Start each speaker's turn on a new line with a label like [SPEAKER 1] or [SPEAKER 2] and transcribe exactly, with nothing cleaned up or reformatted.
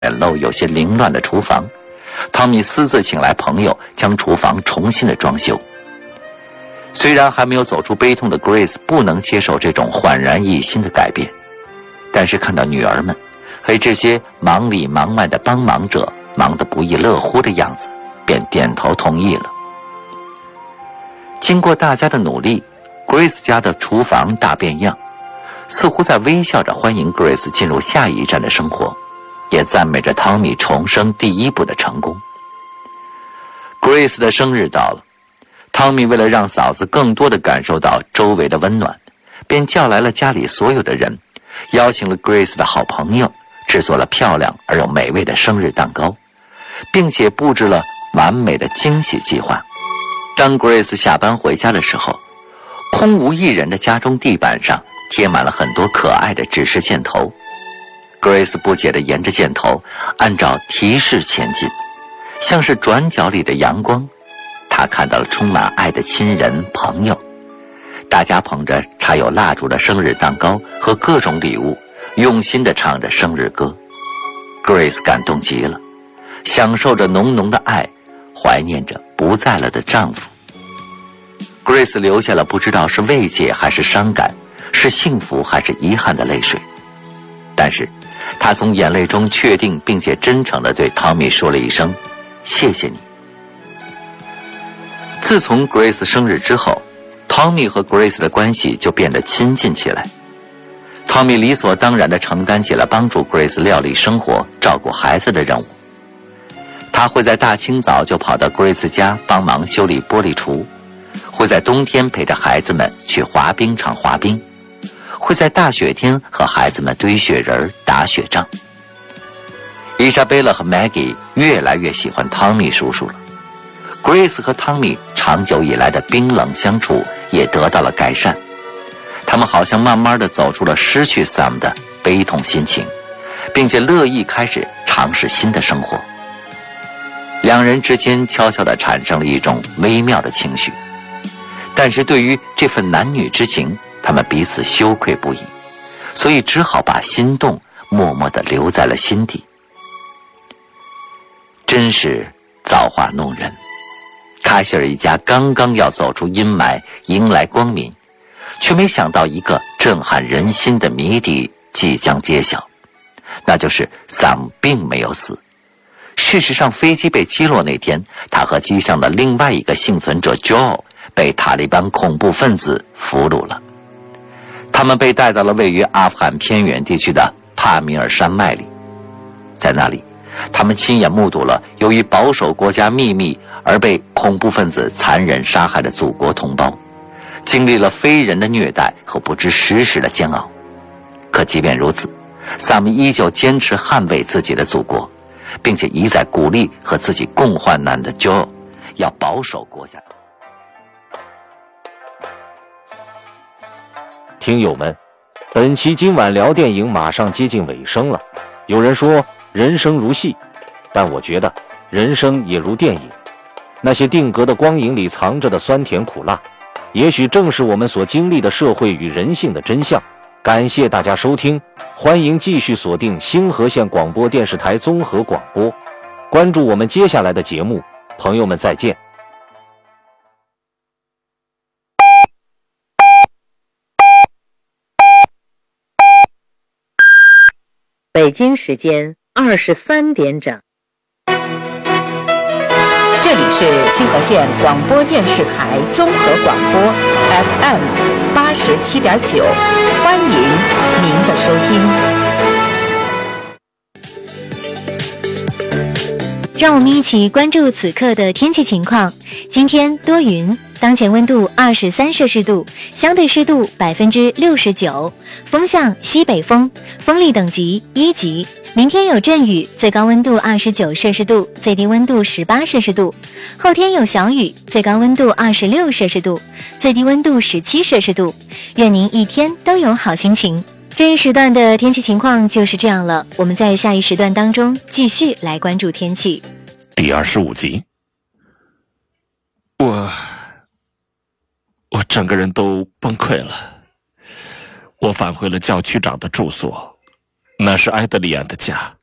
[SPEAKER 1] 简陋、有些凌乱的厨房，汤米私自请来朋友，将厨房重新的装修。虽然还没有走出悲痛的 Grace 不能接受这种焕然一新的改变，但是看到女儿们和这些忙里忙外的帮忙者忙得不亦乐乎的样子，便点头同意了。经过大家的努力， Grace 家的厨房大变样，似乎在微笑着欢迎 Grace 进入下一站的生活，也赞美着汤米重生第一步的成功。 Grace 的生日到了，汤米为了让嫂子更多地感受到周围的温暖，便叫来了家里所有的人，邀请了 Grace 的好朋友，制作了漂亮而又美味的生日蛋糕，并且布置了完美的惊喜计划。当 Grace 下班回家的时候，空无一人的家中地板上贴满了很多可爱的指示箭头。 Grace 不解地沿着箭头按照提示前进，像是转角里的阳光，她看到了充满爱的亲人朋友，大家捧着插有蜡烛的生日蛋糕和各种礼物，用心地唱着生日歌。 Grace 感动极了，享受着浓浓的爱，怀念着不在了的丈夫。 Grace 流下了不知道是慰藉还是伤感，是幸福还是遗憾的泪水，但是她从眼泪中确定并且真诚地对汤米说了一声谢谢你。自从 Grace 生日之后，汤米和 Grace 的关系就变得亲近起来。汤米理所当然地承担起了帮助 Grace 料理生活、照顾孩子的任务。他会在大清早就跑到 Grace 家帮忙修理玻璃橱，会在冬天陪着孩子们去滑冰场滑冰，会在大雪天和孩子们堆雪人、打雪仗。伊莎贝拉和 Maggie 越来越喜欢汤米叔叔了。Grace 和汤米长久以来的冰冷相处也得到了改善，他们好像慢慢地走出了失去 Sam 的悲痛心情，并且乐意开始尝试新的生活。两人之间悄悄地产生了一种微妙的情绪，但是对于这份男女之情，他们彼此羞愧不已，所以只好把心动默默地留在了心底。真是造化弄人，卡希尔一家刚刚要走出阴霾，迎来光明，却没想到一个震撼人心的谜底即将揭晓，那就是 Sam 并没有死。事实上，飞机被击落那天，他和机上的另外一个幸存者 Joe 被塔利班恐怖分子俘虏了。他们被带到了位于阿富汗偏远地区的帕米尔山脉里，在那里他们亲眼目睹了由于保守国家秘密而被恐怖分子残忍杀害的祖国同胞，经历了非人的虐待和不知时日的煎熬。可即便如此，萨姆依旧坚持捍卫自己的祖国，并且一再鼓励和自己共患难的 Joe 要保守国家。
[SPEAKER 2] 听友们，本期今晚聊电影马上接近尾声了。有人说人生如戏，但我觉得人生也如电影，那些定格的光影里藏着的酸甜苦辣，也许正是我们所经历的社会与人性的真相。感谢大家收听，欢迎继续锁定星河县广播电视台综合广播，关注我们接下来的节目。朋友们再见。
[SPEAKER 3] 北京时间二十三点整。
[SPEAKER 4] 这里是星河县广播电视台综合广播 F M 八十七点九，欢迎您的收听。
[SPEAKER 5] 让我们一起关注此刻的天气情况。今天多云，当前温度二十三摄氏度，相对湿度百分之六十九，风向西北风，风力等级一级。明天有阵雨，最高温度二十九摄氏度，最低温度十八摄氏度。后天有小雨，最高温度二十六摄氏度，最低温度十七摄氏度。愿您一天都有好心情。这一时段的天气情况就是这样了，我们在下一时段当中继续来关注天气。
[SPEAKER 6] 第二十五集，我我整个人都崩溃了。我返回了教区长的住所，那是埃德利安的家。